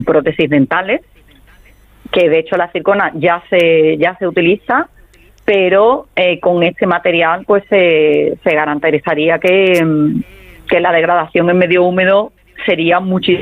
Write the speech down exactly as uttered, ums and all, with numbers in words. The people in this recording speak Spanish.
prótesis dentales, que de hecho la zircona ya se ya se utiliza, pero eh, con este material pues se, se garantizaría que, que la degradación en medio húmedo sería muchísimo